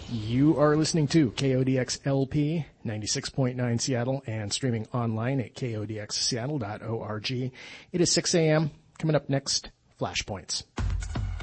You are listening to KODX LP 96.9 Seattle and streaming online at kodxseattle.org. It is 6 a.m. Coming up next, Flashpoints.